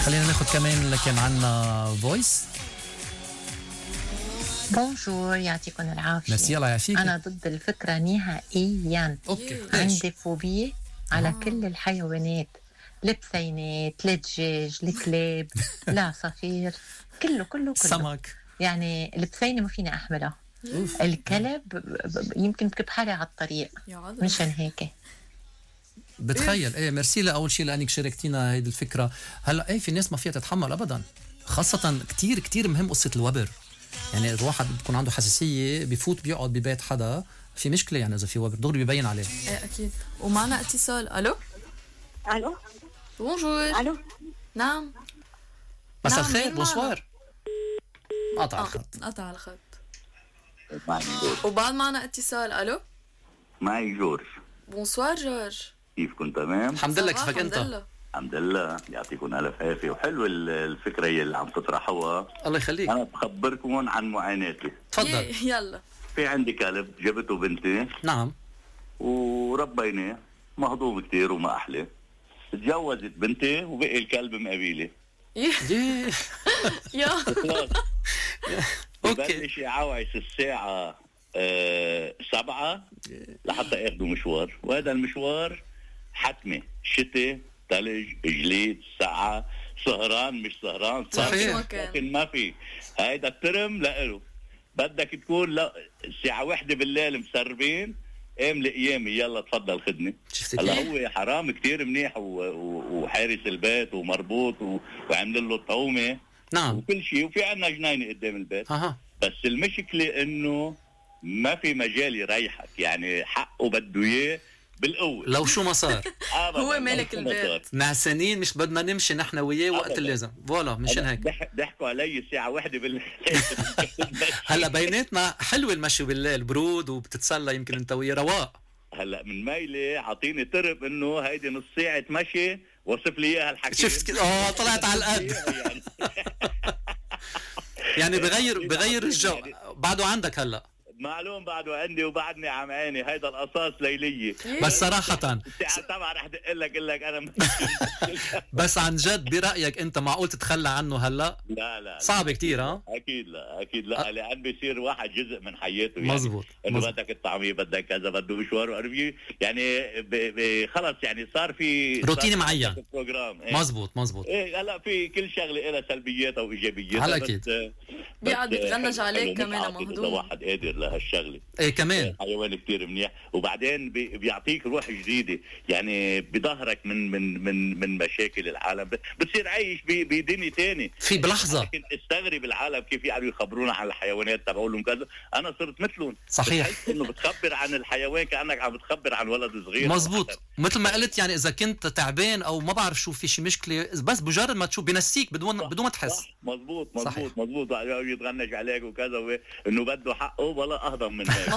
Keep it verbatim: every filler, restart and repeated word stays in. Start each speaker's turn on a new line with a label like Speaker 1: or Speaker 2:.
Speaker 1: خلينا ناخد كمان لكن عنا فويس.
Speaker 2: بونجور، يعطيكم العافية.
Speaker 1: ميرسي، الله يعافيك.
Speaker 2: أنا ضد الفكرة نهائيا.
Speaker 1: اوكي.
Speaker 2: عندي فوبيا على
Speaker 3: آه.
Speaker 2: كل الحيوانات، البسينات، الدجاج، الكلاب، العصافير، كله كله كله.
Speaker 1: سمك.
Speaker 2: يعني البسينة ما فيني أحملها.
Speaker 3: أوف.
Speaker 2: الكلب ب- ب- يمكن بكب حالي على الطريق
Speaker 3: يا عذر.
Speaker 2: مشان هيك.
Speaker 1: بتخيل ايه. ميرسي لاول شيء لانك شاركتينا هيدي الفكره. هلا ايه في ناس ما فيها تتحمل ابدا، خاصه كتير كتير مهم قصه الوبر. يعني الواحد بيكون عنده حساسيه بفوت بيقعد ببيت حدا في مشكله، يعني اذا في وبر دغري بيبين عليه.
Speaker 3: ايه اكيد. ومعنا اتصال. الو
Speaker 4: الو
Speaker 3: بونجور.
Speaker 4: الو
Speaker 3: نعم.
Speaker 1: مساء
Speaker 3: نعم،
Speaker 1: الخير،
Speaker 3: مين
Speaker 1: بونسوار. قطع
Speaker 3: آه،
Speaker 1: الخط.
Speaker 3: قطع الخط.
Speaker 5: معي جورج.
Speaker 3: وبعد معنا اتصال. الو
Speaker 5: معي جورج.
Speaker 3: بونسوار جورج.
Speaker 5: كيفكم؟ تمام
Speaker 1: الحمد لله.
Speaker 3: صباح،
Speaker 1: كيفك انت؟
Speaker 3: الحمد لله.
Speaker 5: الحمد لله، يعطيكم الف عافيه. وحلوه ال- الفكره اللي عم تطرحوها.
Speaker 1: الله يخليك.
Speaker 5: انا بخبركم عن معاناتي.
Speaker 1: تفضل.
Speaker 3: ي- يلا.
Speaker 5: في عندي كلب جبته بنتي
Speaker 1: نعم.
Speaker 5: وربيناه، مهضوم كتير وما احلى. تجوزت بنتي وبقي الكلب مقابيلي.
Speaker 3: ي-
Speaker 1: يه.
Speaker 3: يا
Speaker 5: خلاص.
Speaker 1: اوكي.
Speaker 5: ببلش يعوعس الساعة آه سبعة لحتى ياخدوا مشوار، وهذا المشوار حتمي شتاء، ثلج، جليد، ساعة، سهران مش سهران،
Speaker 1: صحيح.
Speaker 5: لكن ما في هيدا الترم لإله. بدك تكون لا الساعة واحدة بالليل مسربين، قام لقيامي يلا تفضل خدني.
Speaker 1: شفتك
Speaker 5: هلا
Speaker 1: كيف؟
Speaker 5: هو حرام كتير منيح و... و... وحارس البيت ومربوط و... وعمل له طعومة
Speaker 1: نعم.
Speaker 5: وكل شيء، وفي عنا جنينة قدام البيت.
Speaker 1: اها.
Speaker 5: بس المشكلة انه ما في مجال يريحك، يعني حقه بده اياه بالقوة.
Speaker 1: لو شو ما صار.
Speaker 5: أبداً،
Speaker 3: هو
Speaker 5: لو
Speaker 3: مالك
Speaker 5: شو ما
Speaker 3: البيت.
Speaker 5: صار.
Speaker 1: نعسانين مش بدنا نمشي نحن وياه وقت
Speaker 5: أبداً.
Speaker 1: اللازم. فوالا مشان
Speaker 5: أنا
Speaker 1: هيك.
Speaker 5: ضح- ضحكوا علي الساعة واحدة بالليل.
Speaker 1: هلا بيناتنا حلو المشي بالليل، برود وبتتسلى يمكن انت وياه رواق.
Speaker 5: هلا من ميلي عطيني ترب انه هيدي نص ساعة مشي، وصف لي اياها الحكي.
Speaker 1: شفت كده؟ اه طلعت على القد.
Speaker 5: يعني.
Speaker 1: يعني بغير بغير الجو. بعده عندك هلا.
Speaker 5: معلوم بعده عندي وبعدني عم عيني، هيدا القصاص ليلية.
Speaker 1: بس صراحة
Speaker 5: الساعة سبعة رح دق لك اقول لك انا.
Speaker 1: بس عن جد برأيك انت معقول تتخلى عنه هلا؟
Speaker 5: لا لا
Speaker 1: صعب كتير. ها
Speaker 5: اكيد لا اكيد لا، لان بيصير واحد جزء من حياته. يعني
Speaker 1: مزبوط
Speaker 5: انه
Speaker 1: مزبوط.
Speaker 5: بدك الطعميه، بدك كذا، بده مشوار وقرفي، يعني ب... ب... خلص يعني صار في
Speaker 1: روتين
Speaker 5: صار
Speaker 1: معين.
Speaker 5: في بروجرام. إيه.
Speaker 1: مزبوط مزبوط.
Speaker 5: ايه هلا في كل شغله لها سلبياتها وايجابياتها.
Speaker 1: هلا
Speaker 5: بس-
Speaker 1: أكيد.
Speaker 5: بس
Speaker 3: بيقعد يتغنج
Speaker 5: حلو-
Speaker 3: عليك
Speaker 5: حلو
Speaker 3: كمان
Speaker 5: متعاطف
Speaker 3: مهضوم.
Speaker 5: اذا واحد قادر لهالشغله.
Speaker 1: ايه كمان.
Speaker 5: حيوان كتير منيح، وبعدين بي- بيعطيك روح جديده، يعني بظهرك من من من من مشاكل العالم. بتصير عايش ب- بدنيا تاني.
Speaker 1: في بلحظة.
Speaker 5: لكن استغرب العالم كيف يقعدوا يخبرونا عن الحيوانات تبعولهم كذا. انا صرت مثلهم.
Speaker 1: صحيح.
Speaker 5: بتحس انه بتخبر عن الحيوان كانك عم بتخبر عن ولد صغير.
Speaker 1: مزبوط. مثل ما قلت، يعني اذا كنت تعبان او ما بعرف شو في شي مشكله، بس مجرد ما تشوف بنسيك بدون بدون ما تحس.
Speaker 5: صح. مزبوط
Speaker 1: صحيح.
Speaker 5: مزبوط مزبوط. يتغنج عليك وكذا، انه بده حقه ولا اهضم من هيك.